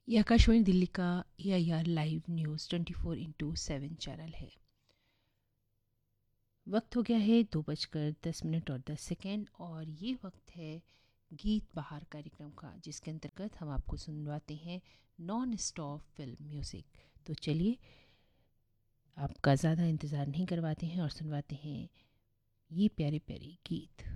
ये आकाशवाणी दिल्ली का AIR live news 24/7 channel है। वक्त हो गया है 2:10 और 10 सेकेंड और ये वक्त है गीत बहार कार्यक्रम का, जिसके अंतर्गत हम आपको सुनवाते हैं नॉन स्टॉप फिल्म म्यूज़िक। तो चलिए आपका ज़्यादा इंतज़ार नहीं करवाते हैं और सुनवाते हैं ये प्यारे प्यारे गीत।